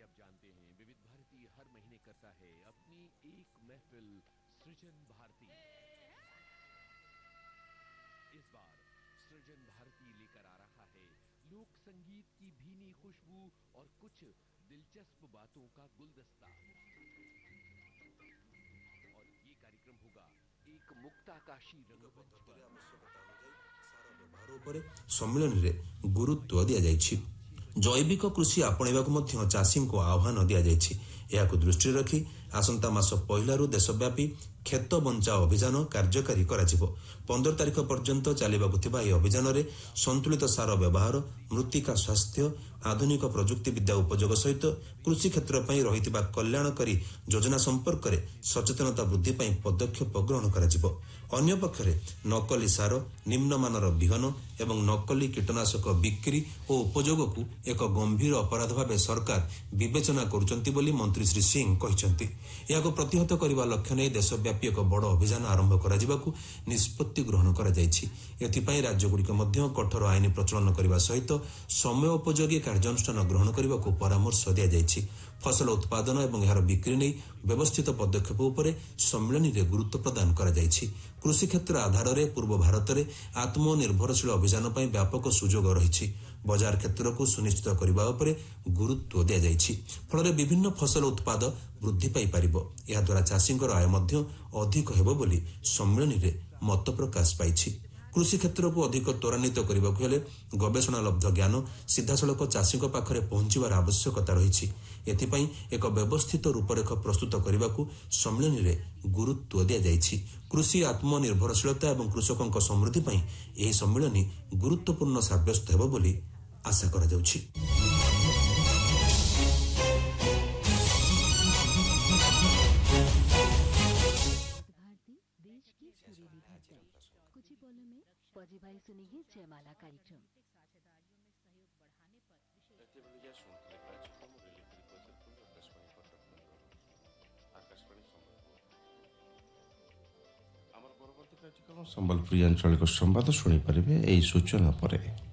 आप जानते हैं विविध भारती हर महीने करता है अपनी एक महफिल सृजन भारती। इस बार सृजन भारती लेकर आ रहा है लोक संगीत की भीनी खुशबू और कुछ दिलचस्प बातों का गुलदस्ता। और ये कार्यक्रम होगा एक मुक्ताकाशी रंगमंच पर। ସମ୍ମିଳନୀରେ ଗୁରୁତ୍ୱ ଦିଆଯାଇଛି। ଜୈବିକ କୃଷି ଆପଣେଇବାକୁ ମଧ୍ୟ ଚାଷୀଙ୍କୁ ଆହ୍ୱାନ ଦିଆଯାଇଛି। ଏହାକୁ ଦୃଷ୍ଟିରେ ରଖି ଆସନ୍ତା ମାସ 1ରୁ ଦେଶବ୍ୟାପୀ କ୍ଷେତ ବଞ୍ଚାଅ ଅଭିଯାନ କାର୍ଯ୍ୟକାରୀ କରାଯିବ। 15 ତାରିଖ ପର୍ଯ୍ୟନ୍ତ ଚାଲିବାକୁ ଥିବା ଏହି ଅଭିଯାନରେ ସନ୍ତୁଳିତ ସାର ବ୍ୟବହାର, ମୃତ୍ତିକା ସ୍ୱାସ୍ଥ୍ୟ, ଆଧୁନିକ ପ୍ରଯୁକ୍ତିବିଦ୍ୟା ଉପଯୋଗ ସହିତ କୃଷି କ୍ଷେତ୍ର ପାଇଁ ରହିଥିବା କଲ୍ୟାଣକାରୀ ଯୋଜନା ସମ୍ପର୍କରେ ସଚେତନତା ବୃଦ୍ଧି ପାଇଁ ପଦକ୍ଷେପ ଗ୍ରହଣ କରାଯିବ। ଅନ୍ୟପକ୍ଷରେ ନକଲି ସାର, ନିମ୍ନମାନର ବିହନ ଏବଂ ନକଲି କୀଟନାଶକ ବିକ୍ରି ଓ ଉପଯୋଗକୁ ଏକ ଗମ୍ଭୀର ଅପରାଧ ଭାବେ ସରକାର ବିବେଚନା କରୁଛନ୍ତି ବୋଲି ମନ୍ତ୍ରୀ ଶ୍ରୀ ସିଂ କହିଛନ୍ତି। ଏହାକୁ ପ୍ରତିହତ କରିବା ଲକ୍ଷ୍ୟ ନେଇ ଦେଶବ୍ୟାପୀ ଏକ ବଡ଼ ଅଭିଯାନ ଆରମ୍ଭ କରାଯିବାକୁ ନିଷ୍ପତ୍ତି ଗ୍ରହଣ କରାଯାଇଛି। ଏଥିପାଇଁ ରାଜ୍ୟଗୁଡ଼ିକ ମଧ୍ୟ କଠୋର ଆଇନ ପ୍ରଚଳନ କରିବା ସହିତ ସମୟ ଉପଯୋଗୀ କାର୍ଯ୍ୟାନୁଷ୍ଠାନ ଗ୍ରହଣ କରିବାକୁ ପରାମର୍ଶ ଦିଆଯାଇଛି। ଫସଲ ଉତ୍ପାଦନ ଏବଂ ଏହାର ବିକ୍ରି ନେଇ ବ୍ୟବସ୍ଥିତ ପଦକ୍ଷେପ ଉପରେ ସମ୍ମିଳନୀରେ ଗୁରୁତ୍ୱ ପ୍ରଦାନ କରାଯାଇଛି। କୃଷି କ୍ଷେତ୍ର ଆଧାରରେ ପୂର୍ବ ଭାରତରେ ଆତ୍ମନିର୍ଭରଶୀଳ ଅଭିଯାନ ପାଇଁ ବ୍ୟାପକ ସୁଯୋଗ ରହିଛି। ବଜାର କ୍ଷେତ୍ରକୁ ସୁନିଶ୍ଚିତ କରିବା ଉପରେ ଗୁରୁତ୍ୱ ଦିଆଯାଇଛି। ଫଳରେ ବିଭିନ୍ନ ଫସଲ ଉତ୍ପାଦ ବୃଦ୍ଧି ପାଇପାରିବ। ଏହାଦ୍ୱାରା ଚାଷୀଙ୍କର ଆୟ ମଧ୍ୟ ଅଧିକ ହେବ ବୋଲି ସମ୍ମିଳନୀରେ ମତ ପ୍ରକାଶ ପାଇଛି। କୃଷି କ୍ଷେତ୍ରକୁ ଅଧିକ ତ୍ୱରାନ୍ୱିତ କରିବାକୁ ହେଲେ ଗବେଷଣାଲବ୍ଧ ଜ୍ଞାନ ସିଧାସଳଖ ଚାଷୀଙ୍କ ପାଖରେ ପହଞ୍ଚିବାର ଆବଶ୍ୟକତା ରହିଛି। ଏଥିପାଇଁ ଏକ ବ୍ୟବସ୍ଥିତ ରୂପରେଖ ପ୍ରସ୍ତୁତ କରିବାକୁ ସମ୍ମିଳନୀରେ ଗୁରୁତ୍ୱ ଦିଆଯାଇଛି। କୃଷି ଆତ୍ମନିର୍ଭରଶୀଳତା ଏବଂ କୃଷକଙ୍କ ସମୃଦ୍ଧି ପାଇଁ ଏହି ସମ୍ମିଳନୀ ଗୁରୁତ୍ୱପୂର୍ଣ୍ଣ ସାବ୍ୟସ୍ତ ହେବ ବୋଲି ଆଶା କରାଯାଉଛି। कुछ ही पलों में फौजी भाई सुनेंगे जयमाला कार्यक्रम। ସମ୍ବଲପୁରୀ ଆଞ୍ଚଳିକ ସମ୍ବାଦ ଶୁଣିପାରିବେ ଏହି ସୂଚନା ପରେ।